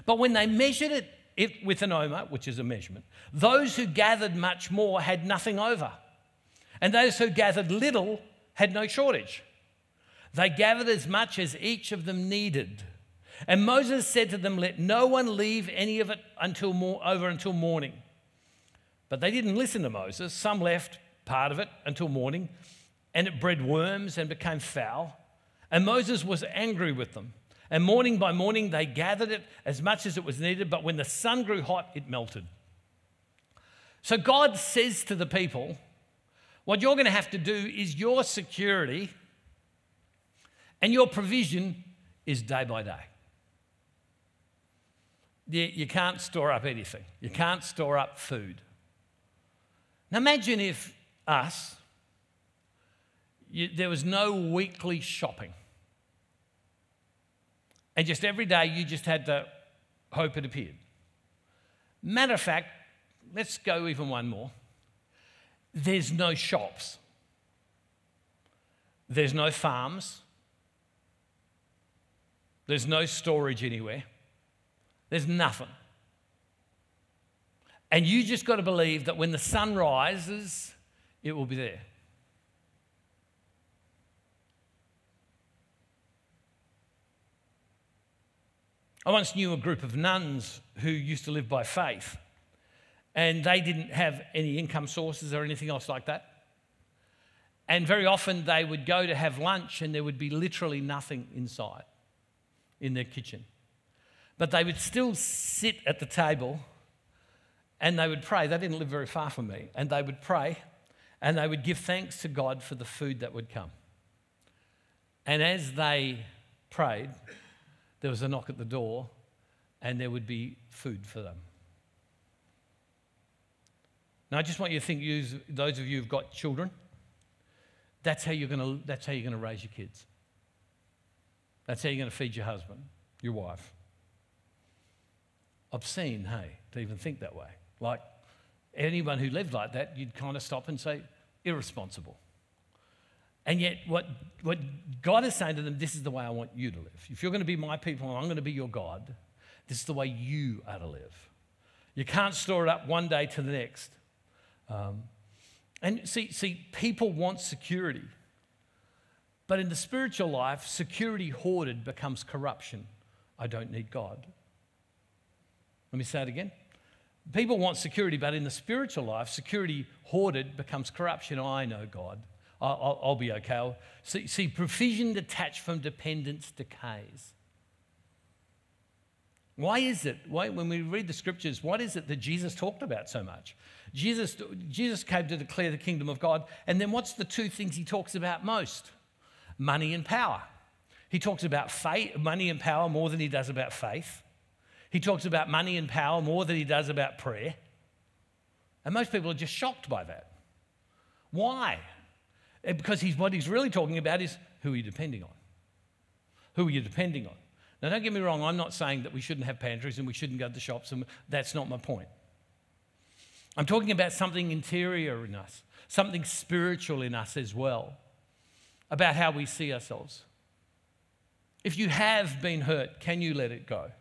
But when they measured it with an omer, which is a measurement, those who gathered much more had nothing over, and those who gathered little had no shortage. They gathered as much as each of them needed. And Moses said to them, let no one leave any of it until morning. But they didn't listen to Moses. Some left part of it until morning, and it bred worms and became foul. And Moses was angry with them. And morning by morning they gathered it as much as it was needed, but when the sun grew hot, it melted. So God says to the people, what you're going to have to do is your security and your provision is day by day. You can't store up anything. You can't store up food. Now imagine if there was no weekly shopping. And just every day you just had to hope it appeared. Matter of fact, let's go even one more. There's no shops. There's no farms. There's no storage anywhere. There's nothing. And you just got to believe that when the sun rises, it will be there. I once knew a group of nuns who used to live by faith, and they didn't have any income sources or anything else like that. And very often they would go to have lunch and there would be literally nothing inside in their kitchen. But they would still sit at the table and they would pray. They didn't live very far from me. And they would pray and they would give thanks to God for the food that would come. And as they prayed, there was a knock at the door and there would be food for them. Now, I just want you to think, those of you who've got children, that's how you're going to raise your kids. That's how you're going to feed your husband, your wife. Obscene, hey, to even think that way. Like anyone who lived like that, you'd kind of stop and say, irresponsible. And yet what God is saying to them, this is the way I want you to live. If you're going to be my people and I'm going to be your God, this is the way you are to live. You can't store it up one day to the next. And see, people want security. But in the spiritual life, security hoarded becomes corruption. I don't need God. Let me say it again. People want security, but in the spiritual life, security hoarded becomes corruption. Oh, I know God. I'll be okay. See, provision detached from dependence decays. Why is it? When we read the scriptures, what is it that Jesus talked about so much? Jesus came to declare the kingdom of God, and then what's the two things he talks about most? Money and power. He talks about money and power more than he does about faith. He talks about money and power more than he does about prayer. And most people are just shocked by that. Why? Because what he's really talking about is who are you depending on? Who are you depending on? Now, don't get me wrong, I'm not saying that we shouldn't have pantries and we shouldn't go to the shops, and that's not my point. I'm talking about something interior in us, something spiritual in us as well, about how we see ourselves. If you have been hurt, can you let it go?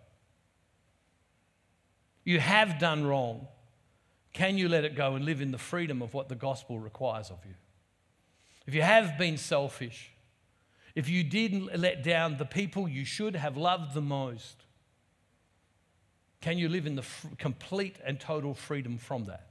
You have done wrong. Can you let it go and live in the freedom of what the gospel requires of you? If you have been selfish, if you didn't let down the people you should have loved the most, can you live in the complete and total freedom from that?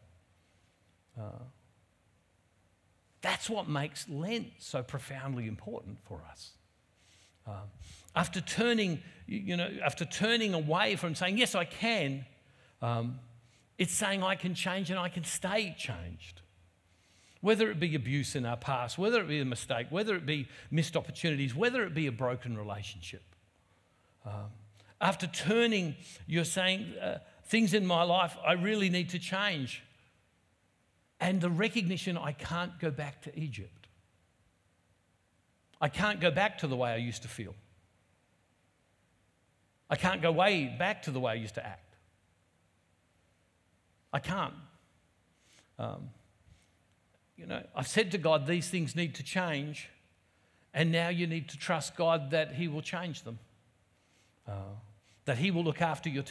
That's what makes Lent so profoundly important for us. After turning away from saying, yes, I can, it's saying I can change and I can stay changed. Whether it be abuse in our past, whether it be a mistake, whether it be missed opportunities, whether it be a broken relationship. After turning, you're saying, things in my life I really need to change. And the recognition I can't go back to Egypt. I can't go back to the way I used to feel. I can't go way back to the way I used to act. I can't. I've said to God, these things need to change, and now you need to trust God that he will change them, that he will look after your